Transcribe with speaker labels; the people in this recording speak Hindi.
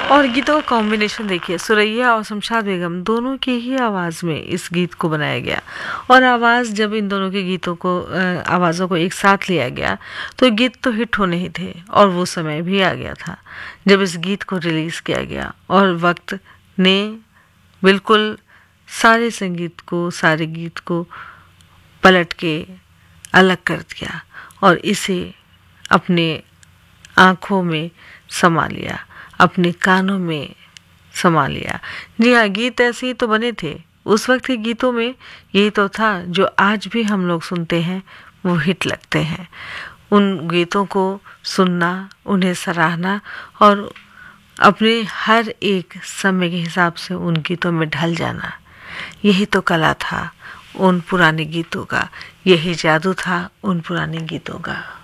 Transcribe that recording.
Speaker 1: और गीतों का कॉम्बिनेशन देखिए, सुरैया और शमशाद बेगम दोनों की ही आवाज़ में इस गीत को बनाया गया। और आवाज़ जब इन दोनों के गीतों को आवाज़ों को एक साथ लिया गया तो गीत तो हिट होने ही थे। और वो समय भी आ गया था जब इस गीत को रिलीज़ किया गया और वक्त ने बिल्कुल सारे संगीत को, सारे गीत को पलट के अलग कर दिया और इसे अपने आँखों में समा लिया, अपने कानों में समा लिया। जी हाँ, गीत ऐसे ही तो बने थे। उस वक्त के गीतों में यही तो था जो आज भी हम लोग सुनते हैं, वो हिट लगते हैं। उन गीतों को सुनना, उन्हें सराहना और अपने हर एक समय के हिसाब से उन गीतों में ढल जाना, यही तो कला था उन पुराने गीतों का, यही जादू था उन पुराने गीतों का।